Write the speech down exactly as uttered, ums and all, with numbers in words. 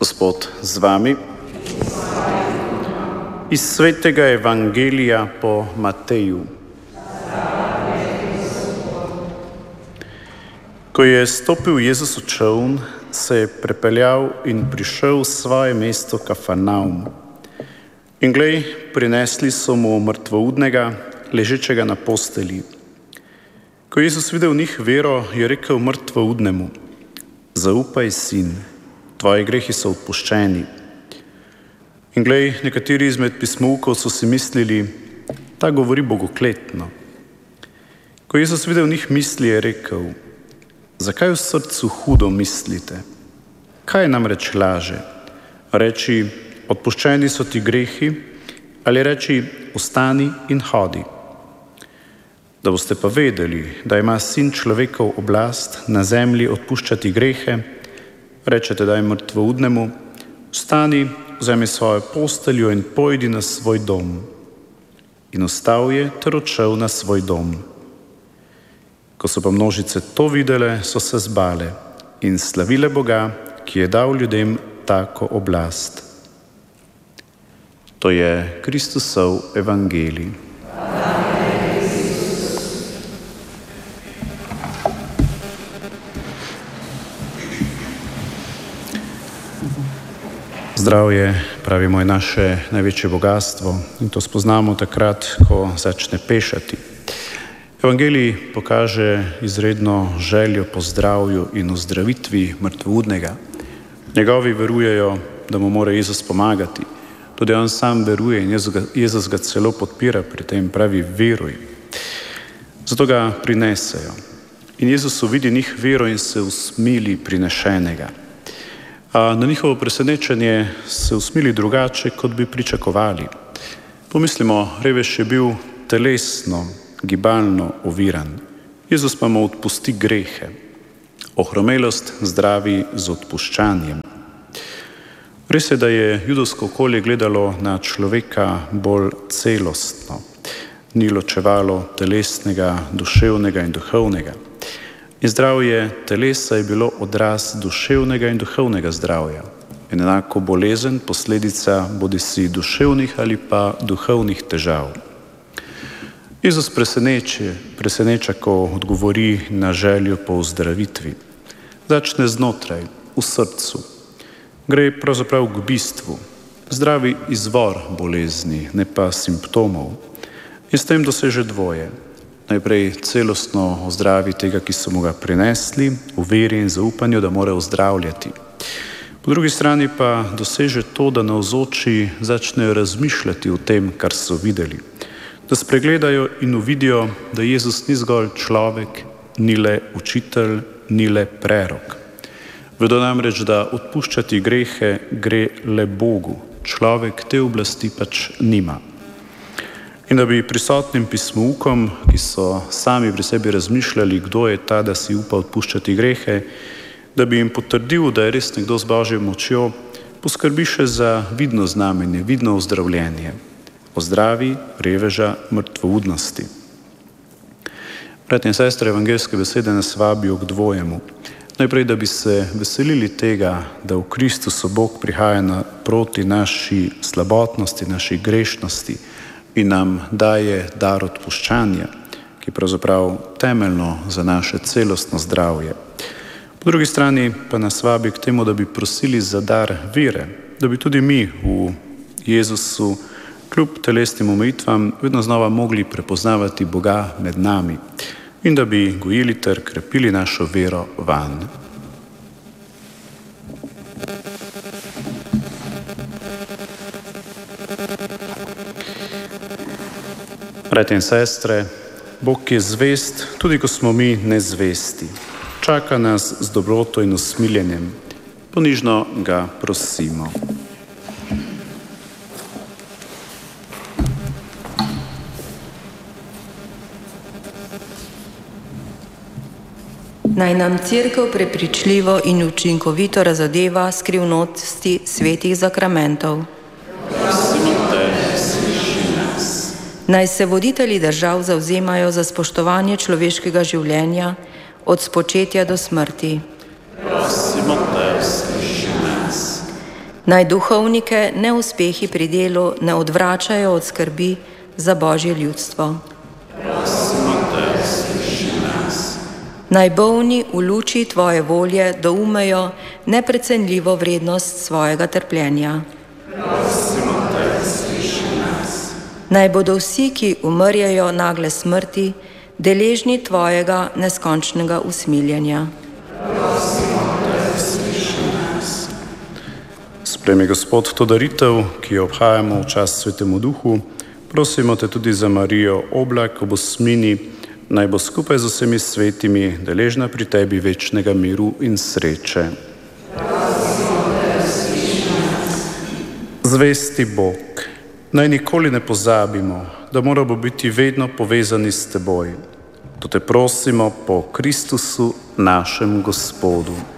Gospod z vami. Iz svetega evangelija po Mateju. Ko je stopil Jezus v čoln, se je prepeljal in prišel v svoje mesto Kafarnaum. In glej, prinesli so mu mrtvoudnega, ležečega na postelji. Ko je Jezus videl njih vero, je rekel mrtvoudnemu: zaupaj, sin, tvoji grehi so odpuščeni. In glej, nekateri izmed pismoukov so si mislili, ta govori bogokletno. Ko je Jezus videl njih misli, je rekel: zakaj v srcu hudo mislite? Kaj je namreč laže? Reči, odpuščeni so ti grehi, ali reči, vstani in hodi? Da boste pa vedeli, da ima sin človekov oblast na zemlji odpuščati grehe, rečete daj mrtvoudnemu: vstani, vzemi svojo posteljo in pojdi na svoj dom. In vstal je ter odšel na svoj dom. Ko so pa množice to videle, so se zbale in slavile Boga, ki je dal ljudem tako oblast. To je Kristusov evangelij. Zdravje, pravimo, je naše največje bogatstvo in to spoznamo takrat, ko začne pešati. Evangelij pokaže izredno željo po zdravju in ozdravitvi mrtvoudnega. Njegovi verujejo, da mu mora Jezus pomagati. Tudi on sam veruje in Jezus ga, Jezus ga celo podpira pri tem, pravi veruj. Zato ga prinesejo. In Jezus uvidi njih vero in se usmili prinešenega. A na njihovo presenečenje se usmili drugače, kot bi pričakovali. Pomislimo, revež je bil telesno, gibalno oviran. Jezus pa mu odpusti grehe. Ohromelost zdravi z odpuščanjem. Res je, da je judovsko okolje gledalo na človeka bolj celostno. Ni ločevalo telesnega, duševnega in duhovnega. In zdravje telesa je bilo odraz duševnega in duhovnega zdravja. In enako bolezen posledica bodisi duševnih ali pa duhovnih težav. Jezus preseneča, preseneča, ko odgovori na željo po ozdravitvi. Začne znotraj, v srcu. Gre pravzaprav k bistvu. Zdravi izvor bolezni, ne pa simptomov. In s tem doseže dvoje. Najprej celostno ozdravi tega, ki so mu ga prinesli, v veri in zaupanju, da mora ozdravljati. Po drugi strani pa doseže to, da navzoči začnejo razmišljati o tem, kar so videli. Da spregledajo in uvidijo, da Jezus ni zgolj človek, ni le učitelj, ni le prerok. Vedo namreč, da odpuščati grehe gre le Bogu. Človek te oblasti pač nima. In da bi prisotnim pismoukom, ki so sami pri sebi razmišljali, kdo je ta, da si upa odpuščati grehe, da bi jim potrdil, da je res nekdo z Božjo močjo, poskrbi še za vidno znamenje, vidno ozdravljenje. Ozdravi reveža mrtvoudnosti. Bratje in sestre, evangeljske besede nas vabijo k dvojemu. Najprej, da bi se veselili tega, da v Kristusu Bog prihaja naproti naši slabotnosti, naši grešnosti in nam daje dar odpuščanja, ki je pravzaprav temeljno za naše celostno zdravje. Po drugi strani pa nas vabi k temu, da bi prosili za dar vere, da bi tudi mi v Jezusu kljub telesnim omejitvam vedno znova mogli prepoznavati Boga med nami in da bi gojili ter krepili našo vero vanj. Bratje in sestre, Bog je zvest, tudi ko smo mi nezvesti. Čaka nas z dobroto in usmiljenjem. Ponižno ga prosimo. Naj nam Cerkev prepričljivo in učinkovito razodeva skrivnosti svetih zakramentov. Naj se voditelji držav zavzemajo za spoštovanje človeškega življenja od spočetja do smrti. Prosimo te, usliši nas. Naj duhovnike neuspehi pri delu ne odvračajo od skrbi za Božje ljudstvo. Naj bolni v luči Tvoje volje doumejo neprecenljivo vrednost svojega trpljenja. Naj bodo vsi, ki umrjajo nagle smrti, deležni Tvojega neskončnega usmiljenja. Sprejmi, Gospod, to daritev, ki jo obhajamo v čast Svetemu Duhu. Prosimo te tudi za Marijo Oblak ob osmini, naj bo skupaj z vsemi svetimi deležna pri tebi večnega miru in sreče. Zvesti Bog, naj nikoli ne pozabimo, da moramo biti vedno povezani s teboj. To te prosimo po Kristusu, našem Gospodu.